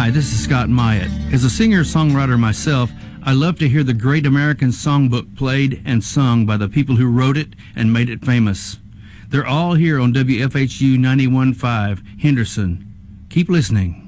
Hi, this is Scott Myatt. As a singer-songwriter myself, I love to hear the Great American Songbook played and sung by the people who wrote it and made it famous. They're all here on WFHU 91.5 Henderson. Keep listening.